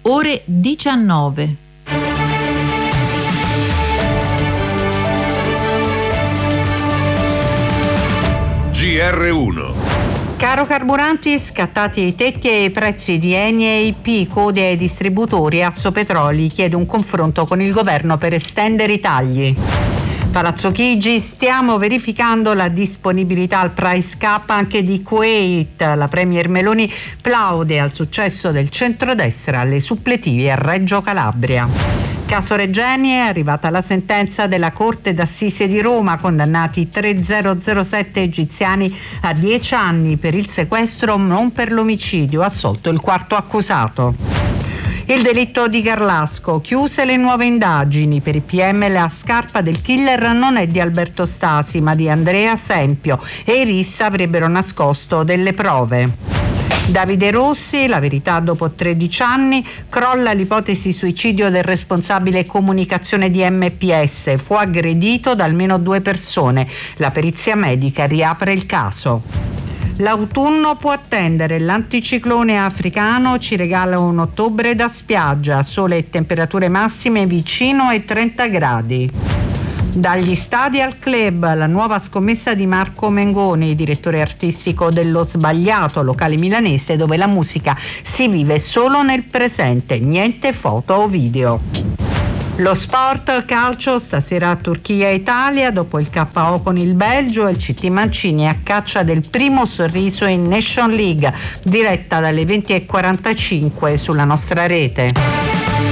ore 19. GR1. Caro carburanti, scattati i tetti e i prezzi di Eni e IP, code ai distributori. Assopetroli chiede un confronto con il governo per estendere i tagli. Palazzo Chigi, stiamo verificando la disponibilità al price cap anche di Kuwait. La premier Meloni plaude al successo del centrodestra alle suppletive a Reggio Calabria. Caso Regeni, è arrivata la sentenza della Corte d'Assise di Roma, condannati 3007 egiziani a 10 anni per il sequestro, non per l'omicidio, assolto il quarto accusato. Il delitto di Garlasco, chiuse le nuove indagini. Per i PM la scarpa del killer non è di Alberto Stasi ma di Andrea Sempio e i RIS avrebbero nascosto delle prove. Davide Rossi, la verità dopo 13 anni, crolla l'ipotesi suicidio del responsabile comunicazione di MPS, fu aggredito da almeno 2 persone. La perizia medica riapre il caso. L'autunno può attendere, l'anticiclone africano ci regala un ottobre da spiaggia, sole e temperature massime vicino ai 30 gradi. Dagli stadi al club, la nuova scommessa di Marco Mengoni, direttore artistico dello Sbagliato, locale milanese dove la musica si vive solo nel presente, niente foto o video. Lo sport, calcio, stasera Turchia-Italia, dopo il KO con il Belgio e il CT Mancini a caccia del primo sorriso in Nation League, diretta dalle 20:45 sulla nostra rete.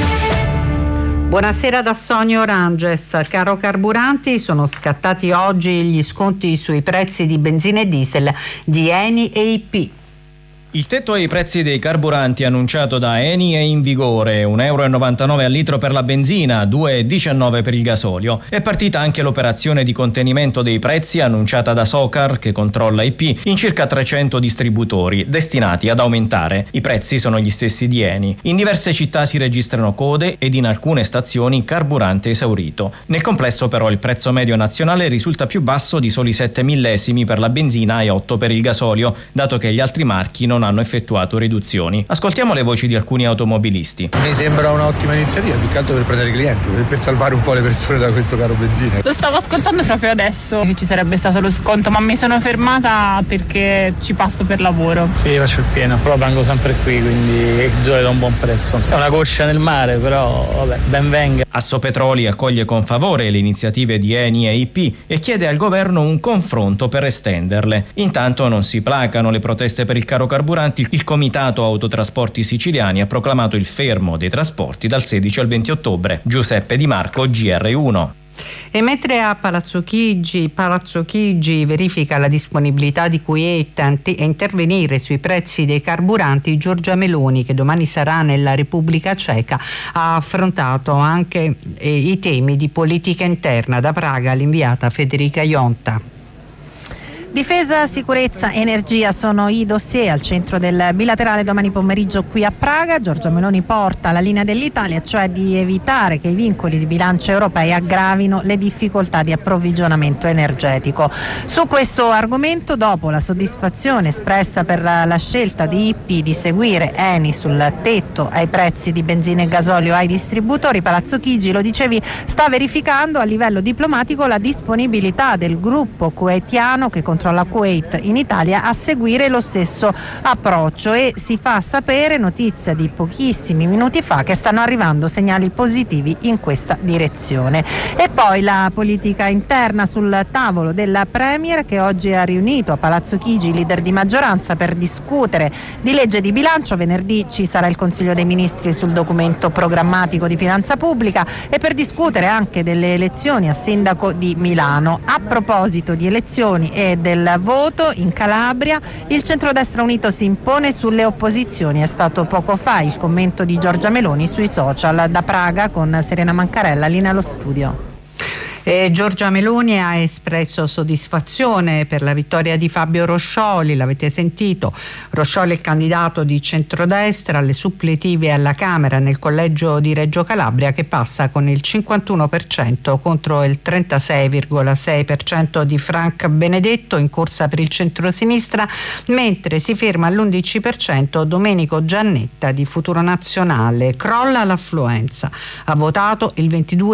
Buonasera da Sonia Oranges. Caro carburanti, sono scattati oggi gli sconti sui prezzi di benzina e diesel di Eni e IP. Il tetto ai prezzi dei carburanti annunciato da Eni è in vigore, €1,99 al litro per la benzina, €2,19 per il gasolio. È partita anche l'operazione di contenimento dei prezzi annunciata da Socar, che controlla IP, in circa 300 distributori, destinati ad aumentare. I prezzi sono gli stessi di Eni. In diverse città si registrano code ed in alcune stazioni carburante esaurito. Nel complesso però il prezzo medio nazionale risulta più basso di soli 7 millesimi per la benzina e 8 per il gasolio, dato che gli altri marchi non hanno effettuato riduzioni. Ascoltiamo le voci di alcuni automobilisti. Mi sembra un'ottima iniziativa, più che altro per prendere i clienti, per salvare un po' le persone da questo caro benzina. Lo stavo ascoltando proprio adesso che ci sarebbe stato lo sconto, ma mi sono fermata perché ci passo per lavoro. Sì, faccio il pieno, però vengo sempre qui, quindi il gasolio da un buon prezzo. È una goccia nel mare, però vabbè, ben venga. Assopetroli accoglie con favore le iniziative di Eni e IP e chiede al governo un confronto per estenderle. Intanto non si placano le proteste per il caro carburante. Il Comitato Autotrasporti Siciliani ha proclamato il fermo dei trasporti dal 16 al 20 ottobre. Giuseppe Di Marco, GR1. E mentre a Palazzo Chigi verifica la disponibilità di Kuwait a intervenire sui prezzi dei carburanti, Giorgia Meloni, che domani sarà nella Repubblica Ceca, ha affrontato anche i temi di politica interna. Da Praga l'inviata Federica Ionta. Difesa, sicurezza, energia sono i dossier al centro del bilaterale domani pomeriggio qui a Praga. Giorgia Meloni porta la linea dell'Italia, cioè di evitare che i vincoli di bilancio europei aggravino le difficoltà di approvvigionamento energetico. Su questo argomento, dopo la soddisfazione espressa per la scelta di IP di seguire Eni sul tetto ai prezzi di benzina e gasolio ai distributori, Palazzo Chigi, lo dicevi, sta verificando a livello diplomatico la disponibilità del gruppo kuwaitiano che controlla Kuwait in Italia a seguire lo stesso approccio, e si fa sapere, notizia di pochissimi minuti fa, che stanno arrivando segnali positivi in questa direzione. E poi la politica interna sul tavolo della Premier, che oggi ha riunito a Palazzo Chigi i leader di maggioranza per discutere di legge di bilancio. Venerdì ci sarà il Consiglio dei Ministri sul documento programmatico di finanza pubblica e per discutere anche delle elezioni a sindaco di Milano. A proposito di elezioni e del voto in Calabria, il centrodestra unito si impone sulle opposizioni. È stato poco fa il commento di Giorgia Meloni sui social. Da Praga con Serena Mancarella, linea allo studio. Giorgia Meloni ha espresso soddisfazione per la vittoria di Fabio Roscioli, l'avete sentito. Roscioli è il candidato di centrodestra alle suppletive alla Camera nel collegio di Reggio Calabria, che passa con il 51% contro il 36,6% di Frank Benedetto in corsa per il centrosinistra, mentre si ferma all'11% Domenico Giannetta di Futuro Nazionale. Crolla l'affluenza. Ha votato il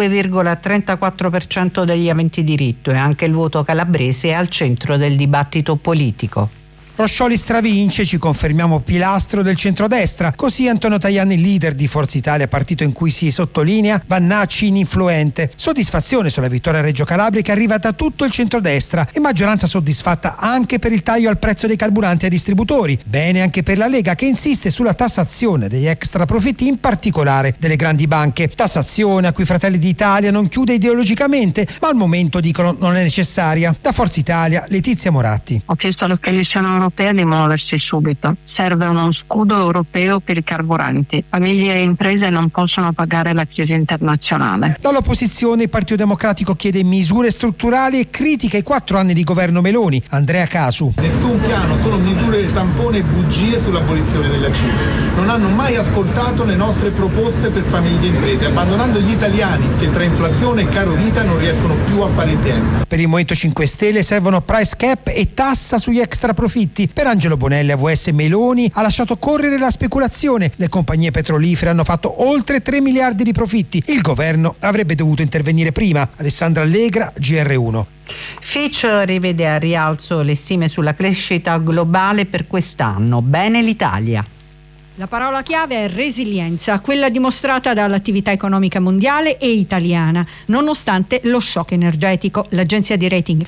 22,34% degli aventi diritto e anche il voto calabrese è al centro del dibattito politico. Roscioli stravince, ci confermiamo pilastro del centrodestra, così Antonio Tajani, leader di Forza Italia, partito in cui si sottolinea Vannacci ininfluente. Soddisfazione sulla vittoria a Reggio Calabria che arriva da tutto il centrodestra e maggioranza soddisfatta anche per il taglio al prezzo dei carburanti ai distributori. Bene anche per la Lega, che insiste sulla tassazione degli extra profitti, in particolare delle grandi banche. Tassazione a cui Fratelli d'Italia non chiude ideologicamente, ma al momento dicono non è necessaria. Da Forza Italia, Letizia Moratti. Ho chiesto alla Commissione europea di muoversi subito. Serve uno scudo europeo per i carburanti. Famiglie e imprese non possono pagare la crisi internazionale. Dall'opposizione il Partito Democratico chiede misure strutturali e critica i 4 anni di governo Meloni. Andrea Casu. Nessun piano, solo misure tampone e bugie sull'abolizione della CISE. Non hanno mai ascoltato le nostre proposte per famiglie e imprese, abbandonando gli italiani che tra inflazione e caro vita non riescono più a fare il pieno. Per il Movimento 5 Stelle servono price cap e tassa sugli extra profitti. Per Angelo Bonelli, AVS Meloni ha lasciato correre la speculazione. Le compagnie petrolifere hanno fatto oltre 3 miliardi di profitti. Il governo avrebbe dovuto intervenire prima. Alessandra Allegra, GR1. Fitch rivede a rialzo le stime sulla crescita globale per quest'anno. Bene l'Italia. La parola chiave è resilienza, quella dimostrata dall'attività economica mondiale e italiana, nonostante lo shock energetico. L'agenzia di rating